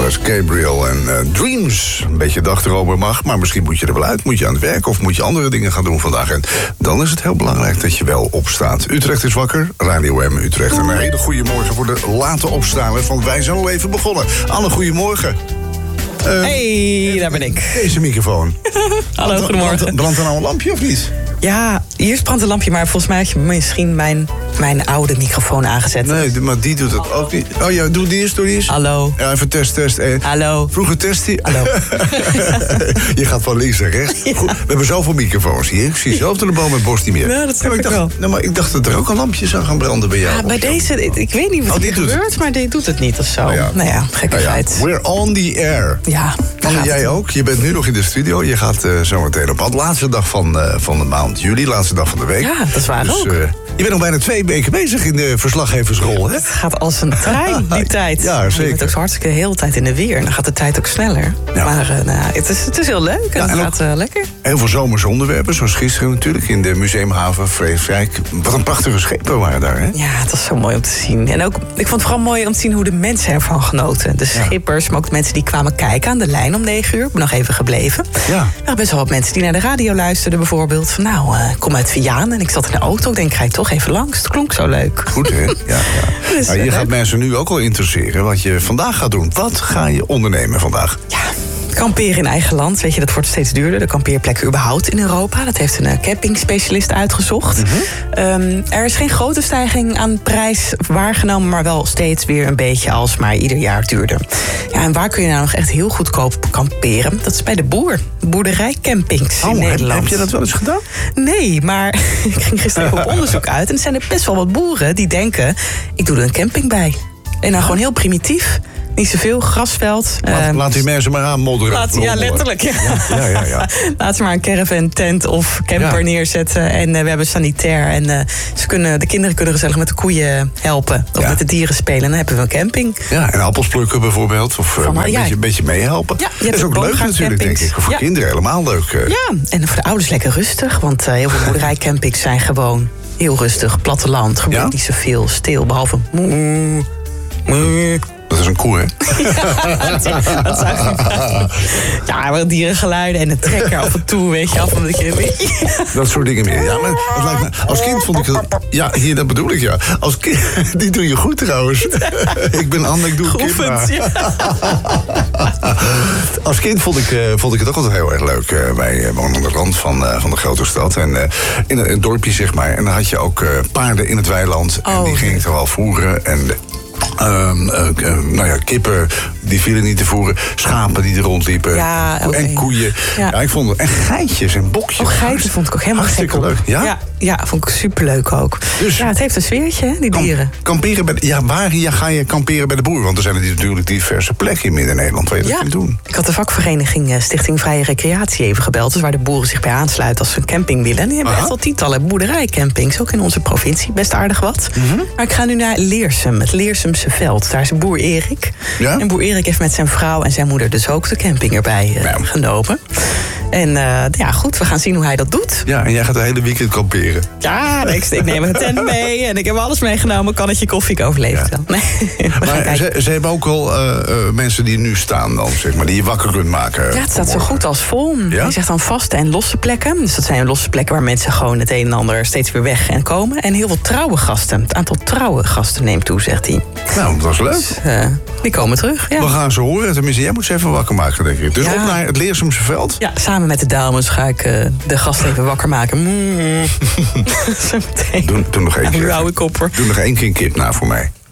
Alice Gabriel en Dreams. Een beetje dag erover mag, maar misschien moet je er wel uit. Moet je aan het werk of moet je andere dingen gaan doen vandaag. En dan is het heel belangrijk dat je wel opstaat. Utrecht is wakker, Radio M Utrecht. En een hele goede morgen voor de late opstaanders, want wij zijn al even begonnen. Anne, goedemorgen. Hey, daar ben ik. Deze microfoon. Hallo, goedemorgen. Brandt er nou een lampje of niet? Ja, hier brandt een lampje, maar volgens mij had je misschien mijn oude microfoon aangezet. Nee, maar die doet het ook niet. Oh ja, doe die eens. Hallo. Ja, even test. Hallo. Vroeger test die. Hallo. Je gaat van links naar rechts. Ja. Goed, we hebben zoveel microfoons hier. Ik zie zelf de boom met borst niet meer. Ja, dat snap ik wel. Nou, maar ik dacht dat er ook een lampje zou gaan branden bij jou. Ja, bij deze, ik weet niet wat hier gebeurt, maar die doet het niet of zo. Nou ja, gekkigheid. We're on the air. Ja, Anne, jij ook. Je bent nu nog in de studio. Je gaat zo meteen op pad. Laatste dag van de maand juli, laatste dag van de week. Ja, dat is waar ook. Je bent nog bijna 2 weken bezig in de verslaggeversrol, hè? Het gaat als een trein, die tijd. Ja, zeker. Je bent ook zo hartstikke de hele tijd in de weer. En dan gaat de tijd ook sneller. Ja. Maar het is heel leuk en het gaat lekker. Heel veel zomerse onderwerpen, zoals gisteren natuurlijk... in de museumhaven Vreeswijk. Wat een prachtige schepen waren daar, hè? Ja, het was zo mooi om te zien. En ook, ik vond het vooral mooi om te zien hoe de mensen ervan genoten. De schippers, maar ook de mensen die kwamen kijken aan de lijn om 9 uur. Ik ben nog even gebleven. Ja. Er waren best wel wat mensen die naar de radio luisterden bijvoorbeeld. Van ik kom uit Vianen en ik zat in de auto. Ik denk, ga je toch even langs? Het klonk zo leuk. Goed, hè? Ja. Dus, je gaat mensen nu ook al interesseren wat je vandaag gaat doen. Wat ga je ondernemen vandaag? Ja, kamperen in eigen land, weet je, dat wordt steeds duurder. De kampeerplekken überhaupt in Europa. Dat heeft een campingspecialist uitgezocht. Er is geen grote stijging aan prijs waargenomen, maar wel steeds weer een beetje alsmaar ieder jaar duurder. Ja, en waar kun je nou nog echt heel goedkoop kamperen? Dat is bij de boerderijcampings in Nederland. Heb je dat wel eens gedaan? Nee, maar ik ging gisteren op onderzoek uit en er zijn er best wel wat boeren die denken, ik doe er een camping bij. En dan gewoon heel primitief. Niet zoveel, grasveld. Laat die mensen maar aanmodderen. Ja, letterlijk. Ja. Ja. Laten ze maar een caravan, tent of camper neerzetten. En we hebben sanitair. En de kinderen kunnen gezellig met de koeien helpen. Of met de dieren spelen. En dan hebben we een camping. Ja, en appels plukken bijvoorbeeld. Of een beetje meehelpen. Ja, dat is ook leuk natuurlijk, denk ik. Voor kinderen helemaal leuk. Ja, en voor de ouders lekker rustig. Want heel veel boerderijcampings zijn gewoon heel rustig. Platteland, gebeurt niet zoveel. Stil, behalve Dat is een koe, hè? Dat zag ik. Ja, maar dierengeluiden en de trekker af en toe, weet je, af en toe. Dat soort dingen meer. Ja, maar het lijkt me, als kind vond ik het... Ja, hier, dat bedoel ik, ja. Als kind, die doe je goed trouwens. Ik ben Anne, ik doe Geoefend, ja. Als kind vond ik het ook altijd heel erg leuk. Wij wonen aan de rand van de grote stad. En in een dorpje, zeg maar. En dan had je ook paarden in het weiland. En die ging ik er wel voeren. En kippen, die vielen niet te voeren. Schapen die er rondliepen. Ja, en koeien. Ja, ik vond het. En geitjes en bokjes. Geiten vond ik ook helemaal hartstikke leuk. Ja, vond ik superleuk ook. Dus, het heeft een sfeertje, hè, die dieren. Kamperen waar ga je kamperen bij de boer? Want er zijn natuurlijk diverse plekken in Midden-Nederland waar je dat kunt doen. Ik had de vakvereniging Stichting Vrije Recreatie even gebeld. Dus waar de boeren zich bij aansluiten als ze een camping willen. En die hebben echt al tientallen boerderijcampings. Ook in onze provincie, best aardig wat. Maar ik ga nu naar Leersum, het Leersumse veld. Daar is boer Erik. Ja? En boer Erik heeft met zijn vrouw en zijn moeder dus ook de camping erbij genomen. En goed, we gaan zien hoe hij dat doet. Ja, en jij gaat de hele weekend kamperen. Ja, ik neem een tent mee en ik heb alles meegenomen. Een kannetje koffie, ik overleef het wel. Nee, maar ze hebben ook wel mensen die nu staan dan, zeg maar, die je wakker kunt maken. Ja, het staat zo goed als vol. Ja? Je zegt dan vaste en losse plekken. Dus dat zijn losse plekken waar mensen gewoon het een en ander steeds weer weg en komen. En heel veel trouwe gasten. Het aantal trouwe gasten neemt toe, zegt hij. Nou, dat was leuk. Dus, die komen terug. Ja. We gaan ze horen. Tenminste, jij moet ze even wakker maken, denk ik. Dus op naar het Leersumse veld. Ja, samen met de dames ga ik de gasten even wakker maken. Zo meteen. Doe nog één keer. Rauwe kopper. Doe nog 1 keer een kip na voor mij.